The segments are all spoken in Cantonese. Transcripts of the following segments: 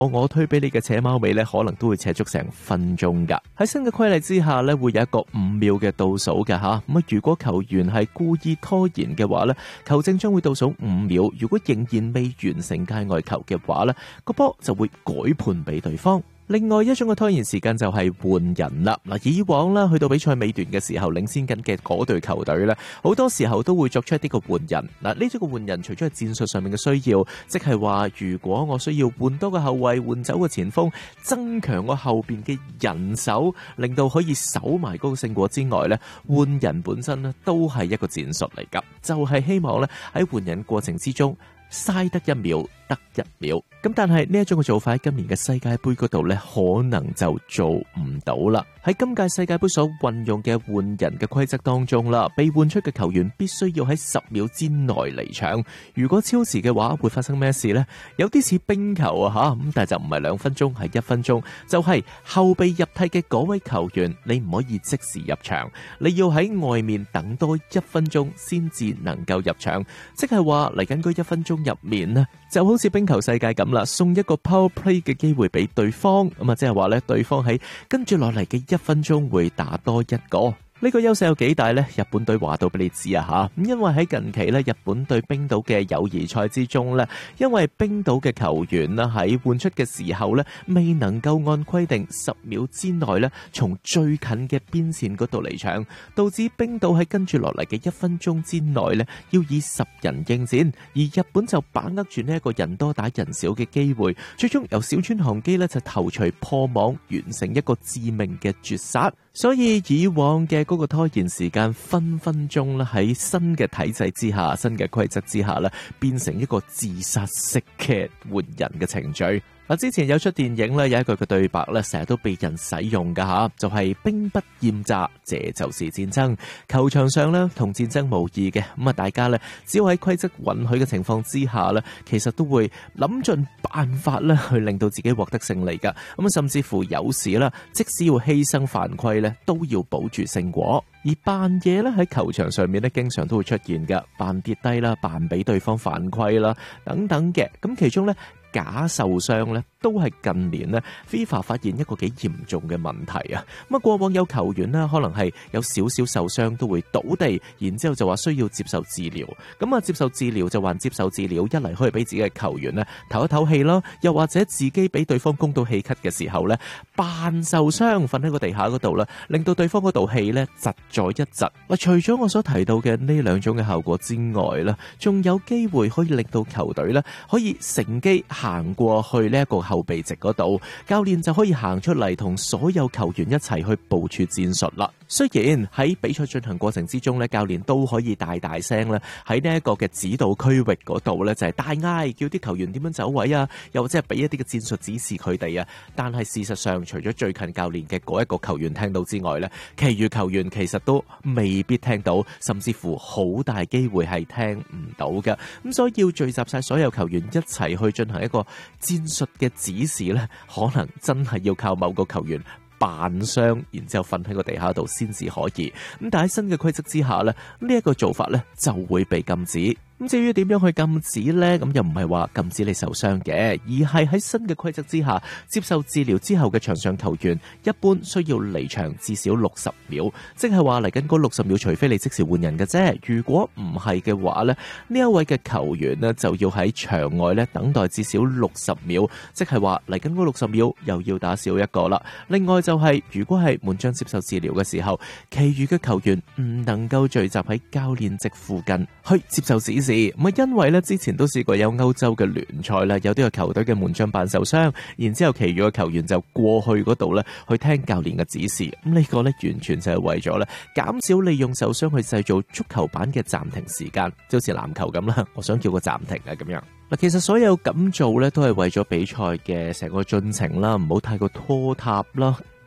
我推俾你嘅扯貓尾咧，可能都會扯足成分鐘噶。喺新嘅規例之下咧，會有一個5秒嘅倒數嘅吓。咁如果球員係故意拖延嘅話咧，球證將會倒數5秒。如果仍然未完成界外球嘅話咧，個波就會改判俾對方。另外一種嘅拖延時間就係換人啦。嗱，以往啦，去到比賽尾段嘅時候，領先緊嘅嗰隊球隊咧，好多時候都會作出一啲嘅換人。嗱，呢種嘅換人除咗係戰術上面嘅需要，即係話如果我需要換多個後衛，換走個前鋒，增強我後邊嘅人手，令到可以守埋嗰個勝果之外咧，換人本身咧都係一個戰術嚟噶，就係希望咧喺換人過程之中嘥得1秒得1秒。咁但係呢一種嘅做法喺今年嘅世界盃嗰度咧，可能就做唔到啦。喺今屆世界盃所運用嘅換人嘅規則當中啦，被換出嘅球員必須要喺10秒之內離場。如果超時嘅話，會發生咩事呢？有啲似冰球啊吓，咁但係就唔係2分鐘，係1分鐘。就係後備入替嘅嗰位球員，你唔可以即時入場，你要喺外面等多1分鐘先至能夠入場。即係話嚟緊嗰1分鐘入面呢，就好似冰球世界咁啦，送一個 power play 嘅機會俾對方，咁啊即係話咧，對方喺跟住落嚟嘅1分鐘會打多一個。呢個優勢有幾大呢？日本隊話到俾你知啊吓，咁因為喺近期咧，日本對冰島嘅友誼賽之中咧，因為冰島嘅球員啦喺換出嘅時候咧，未能夠按規定10秒之內咧，從最近嘅邊線嗰度離場，導致冰島喺跟住落嚟嘅1分鐘之內咧，要以10人應戰，而日本就把握住呢一個人多打人少嘅機會，最終由小川航基咧就頭槌破網，完成一個致命嘅絕殺。所以以往嘅嗰個拖延時間分分鐘咧喺新嘅體制之下、新嘅規則之下咧，變成一個自殺式嘅換人嘅程序。之前有出電影咧，有一句嘅對白咧，成日都被人使用噶吓，就係兵不厭詐，這就是戰爭。球場上咧同戰爭無異嘅，咁啊大家咧只要喺規則允許嘅情況之下咧，其實都會諗盡辦法咧去令到自己獲得勝利噶。咁啊甚至乎有時啦，即使要犧牲犯規咧，都要保住勝果。而扮嘢咧喺球場上面咧，經常都會出現噶，扮跌低啦，扮俾對方犯規啦，等等嘅。咁其中咧，假受傷咧，都係近年咧 FIFA 發現一個幾嚴重嘅問題啊！咁啊，過往有球員咧，可能係有少少受傷都會倒地，然之後就話需要接受治療。咁啊，接受治療就還接受治療，一嚟可以俾自己嘅球員咧唞一唞氣啦，又或者自己俾對方攻到氣咳嘅時候咧，扮受傷瞓喺個地下嗰度啦，令到對方嗰度氣咧窒咗一窒。除咗我所提到嘅呢2種嘅效果之外啦，仲有機會可以令到球隊咧可以乘機行過去呢一個後備席嗰度，教練就可以行出嚟同所有球員一齊去部署戰術啦。雖然喺比賽進行過程之中咧，教練都可以大聲咧喺呢一個嘅指導區域嗰度咧就係大嗌，叫啲球員點樣走位啊，又或者係俾一啲嘅戰術指示佢哋啊。但係事實上，除咗最近教練嘅嗰一個球員聽到之外咧，其餘球員其實都未必聽到，甚至乎好大機會係聽唔到嘅。咁所以要聚集晒所有球員一齊去進行一個戰術嘅指示咧，可能真係要靠某個球員扮傷，然之後瞓喺個地下度先至可以。咁但喺新嘅規則之下咧，呢一個做法咧就會被禁止。咁至於點樣去禁止呢？咁又唔係話禁止你受傷嘅，而係喺新嘅規則之下，接受治療之後嘅場上球員一般需要離場至少60秒，即係話嚟緊嗰60秒，除非你即時換人嘅啫。如果唔係嘅話咧，呢一位嘅球員呢就要喺場外咧等待至少60秒，即係話嚟緊嗰60秒又要打少一個啦。另外就係如果係門將接受治療嘅時候，其餘嘅球員唔能夠聚集喺教練席附近去接受指示。因為咧之前都試過有歐洲嘅聯賽啦，有啲個球隊嘅門將扮受傷，然之後其餘嘅球員就過去嗰度咧去聽教練嘅指示。咁呢個咧完全就係為咗咧減少利用受傷去製造足球版嘅暫停時間，就好似籃球咁啦。我想叫個暫停啊咁樣。嗱，其實所有咁做咧都係為咗比賽嘅成個進程啦，唔好太過拖沓啦。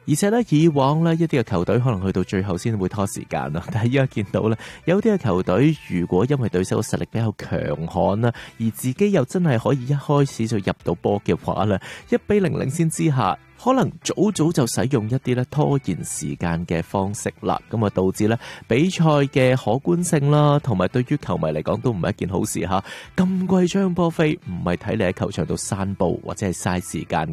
而且咧，以往咧一啲嘅球隊可能去到最後先會拖時間啦，但係依家見到咧，有啲嘅球隊如果因為對手實力比較強悍啦，而自己又真係可以一開始就入到波嘅話咧，1-0領先之下，可能早就使用一啲咧拖延時間嘅方式啦，咁啊導致咧比賽嘅可觀性啦，同埋對於球迷嚟講都唔係一件好事吓。咁貴張波飛唔係睇你喺球場度散步或者係嘥時間。